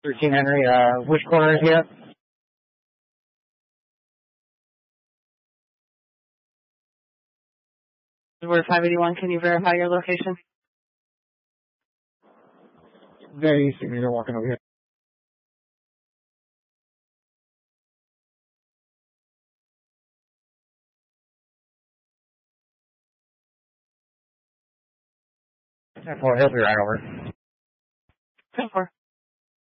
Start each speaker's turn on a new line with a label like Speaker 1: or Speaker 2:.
Speaker 1: 13 Henry, which corner is he at?
Speaker 2: We're 581, can you verify your location?
Speaker 1: Very easy, you're walking over here. He'll be right over.
Speaker 2: 10-4.